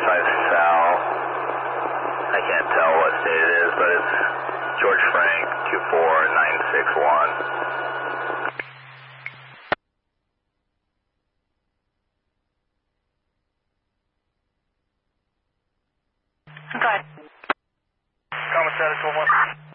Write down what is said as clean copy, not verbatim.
south. I can't tell what state it is, but it's George Frank 24961. Go ahead. Common status 1-1.